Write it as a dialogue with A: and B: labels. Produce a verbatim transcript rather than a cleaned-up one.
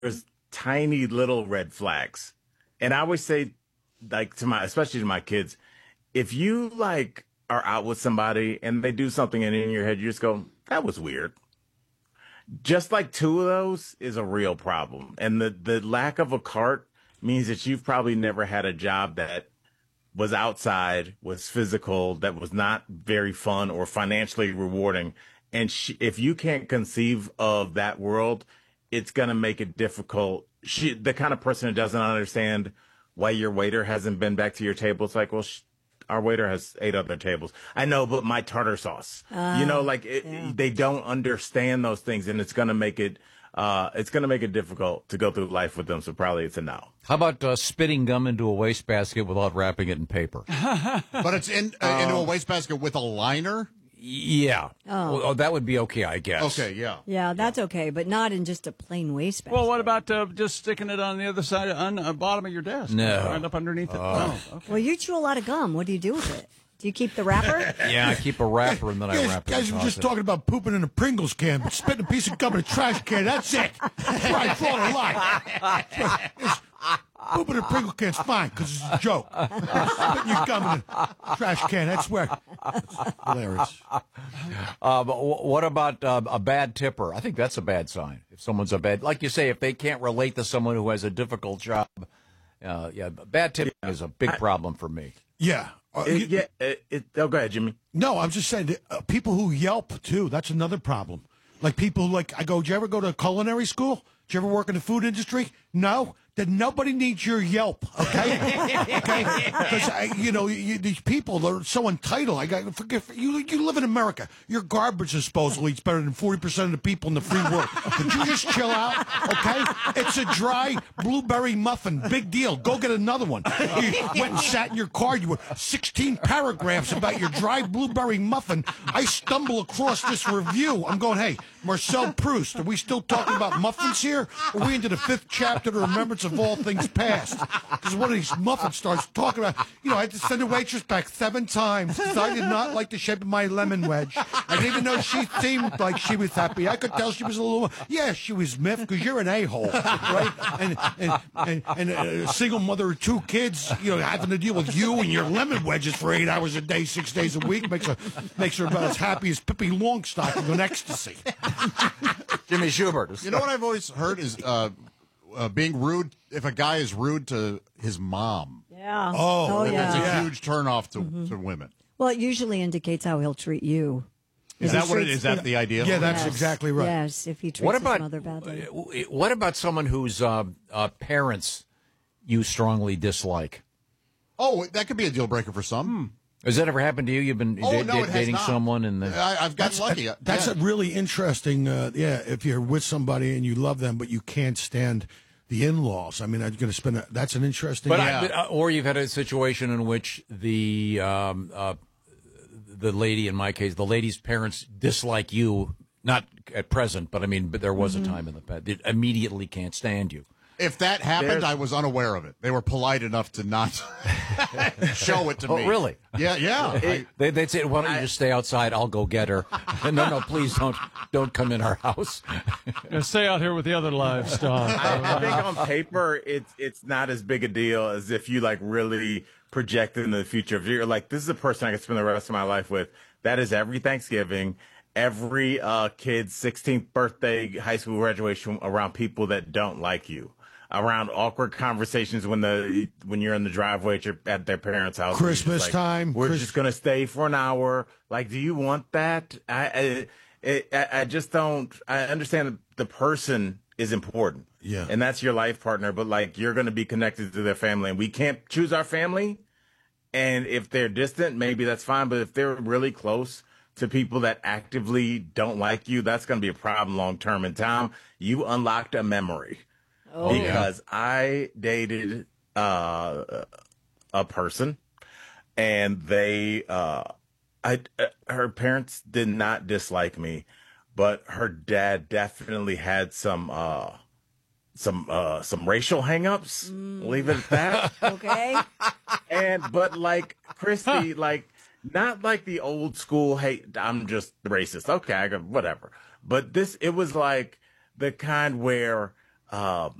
A: there's tiny little red flags. And I always say, like, to my, especially to my kids, if you like are out with somebody and they do something and in your head, you just go, that was weird. Just like two of those is a real problem. And the, the lack of a cart means that you've probably never had a job that was outside, was physical, that was not very fun or financially rewarding. And she, if you can't conceive of that world, it's going to make it difficult. She, the kind of person who doesn't understand why your waiter hasn't been back to your table. It's like, well, sh- our waiter has eight other tables. I know, but my tartar sauce, uh, you know, like it, yeah. They don't understand those things, and it's going to make it, uh, it's going to make it difficult to go through life with them. So probably it's a no.
B: How about uh, spitting gum into a wastebasket without wrapping it in paper?
C: But it's in uh, into a wastebasket with a liner?
B: Yeah. Oh. Well, oh, that would be okay, I guess.
C: Okay, yeah.
D: Yeah, that's okay, but not in just a plain wastebasket.
E: Well, what about uh, just sticking it on the other side, on the bottom of your desk?
B: No.
E: Right up underneath it?
B: Oh.
E: Oh, okay.
D: Well, you chew a lot of gum. What do you do with it? Do you keep the wrapper?
B: Yeah, I keep a wrapper and then I
F: guys,
B: wrap it.
F: Guys, we're just it. talking about pooping in a Pringles can, but spitting a piece of gum in a trash can, that's it. That's where I draw the line. Pooping in a Pringle can's fine, because it's a joke. Spitting your gum in a trash can, that's where. That's hilarious.
B: Uh, but w- what about uh, a bad tipper? I think that's a bad sign. If someone's a bad, like you say, if they can't relate to someone who has a difficult job, uh, yeah, bad tipping yeah. is a big I, problem for me.
F: Yeah. Uh,
A: it, yeah. It, it, oh, go ahead, Jimmy.
F: No, I'm just saying, uh, people who Yelp, too, that's another problem. Like people who, like, I go, did you ever go to culinary school? Did you ever work in the food industry? No? Then nobody needs your Yelp, okay? Okay? Because, you know, you, these people are so entitled. I got forget you. You live in America. Your garbage disposal eats better than forty percent of the people in the free world. Could you just chill out, okay? It's a dry blueberry muffin. Big deal. Go get another one. You went and sat in your car. You were sixteen paragraphs about your dry blueberry muffin. I stumble across this review. I'm going, hey, Marcel Proust, are we still talking about muffins here? Or are we into the fifth chapter of the Remembrance of All Things Past? Because one of these muffins starts talking about, you know, I had to send the waitress back seven times because I did not like the shape of my lemon wedge. And even though she seemed like she was happy, I could tell she was a little, yeah, she was miffed because you're an a-hole, right? And, and, and, and a single mother of two kids, you know, having to deal with you and your lemon wedges for eight hours a day, six days a week makes her, makes her about as happy as Pippi Longstocking on ecstasy.
B: Jimmy Schubert.
C: You know what I've always heard is uh, uh, being rude. If a guy is rude to his mom,
D: yeah,
F: oh,
D: oh yeah,
C: that's a
F: yeah.
C: huge turnoff to
D: mm-hmm.
C: to women.
D: Well, it usually indicates how he'll treat you.
C: Is
D: if
C: that what it is? Is that the idea?
F: Yeah, that's
D: yes.
F: exactly right.
D: Yes, if he treats
B: what about,
D: his mother badly.
B: What about someone whose uh, uh, parents you strongly dislike?
C: Oh, that could be a deal breaker for some. Hmm.
B: Has that ever happened to you? You've been
C: oh,
B: da-
C: no,
B: da- dating someone, and then...
C: I, I've got lucky.
F: That, that's
C: yeah.
F: a really interesting. Uh, yeah, if you're with somebody and you love them, but you can't stand the in-laws. I mean, I'm going to spend. A, that's an interesting.
B: But
F: yeah.
B: I, or you've had a situation in which the um, uh, the lady, in my case, the lady's parents dislike you. Not at present, but I mean, but there was mm-hmm. a time in the past. They immediately can't stand you.
C: If that happened,
A: There's...
C: I was unaware of it. They were polite enough to not show it to
B: oh,
C: me.
B: Oh, really?
C: Yeah, yeah.
A: It,
C: I,
B: they, they'd say, "Why don't you just stay outside? I'll go get her." no, no, please don't, don't come in our house.
E: Yeah, stay out here with the other livestock.
A: I, I think on paper, it's it's not as big a deal as if you like really project into the future. If you're like, this is a person I can spend the rest of my life with. That is every Thanksgiving, every uh, kid's sixteenth birthday, high school graduation, around people that don't like you. Around awkward conversations when the when you're in the driveway at, your, at their parents' house.
F: Christmas
A: like,
F: time.
A: We're
F: Chris-
A: just gonna stay for an hour. Like, do you want that? I I, I, I just don't. I understand that the person is important.
F: Yeah,
A: and that's your life partner. But like, you're gonna be connected to their family, and we can't choose our family. And if they're distant, maybe that's fine. But if they're really close to people that actively don't like you, that's gonna be a problem long term. And Tom, you unlocked a memory. Oh, because yeah. I dated uh, a person, and they, uh, I, uh, her parents did not dislike me, but her dad definitely had some, uh, some, uh, some racial hangups. Mm. Leave it at that.
D: Okay.
A: And but like Christy, like not like the old school. Hey, I'm just racist. Okay, I go whatever. But this, it was like the kind where. uh,